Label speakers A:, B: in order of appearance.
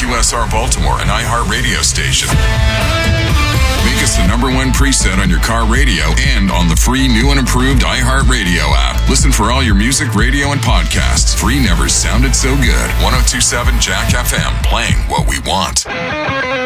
A: WQSR Baltimore, an iHeartRadio station. Make us the #1 preset on your car radio and on the free new and improved iHeartRadio app. Listen for all your music, radio, and podcasts. Free never sounded so good. 102.7 Jack FM, playing what we want.